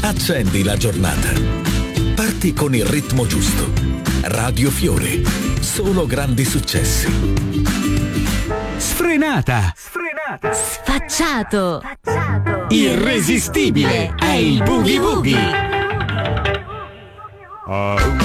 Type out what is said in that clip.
Accendi la giornata. Parti con il ritmo giusto. Radio Fiore. Solo grandi successi. Sfrenata. Sfacciato. Irresistibile. È il Boogie Boogie.